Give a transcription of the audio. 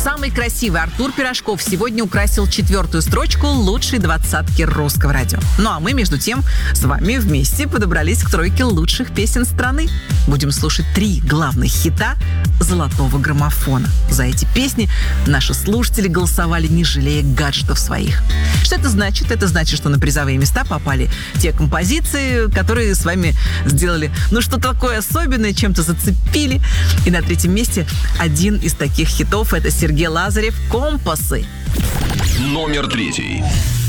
Самый красивый Артур Пирожков сегодня украсил 4-ю строчку лучшей двадцатки русского радио. Ну а мы, между тем, с вами вместе подобрались к тройке лучших песен страны. Будем слушать 3 главных хита золотого граммофона. За эти песни наши слушатели голосовали, не жалея гаджетов своих. Что это значит? Это значит, что на призовые места попали те композиции, которые с вами сделали, что-то такое особенное, чем-то зацепили. И на 3-м месте один из таких хитов — это Сергей Лазарев «Компасы». Номер 3.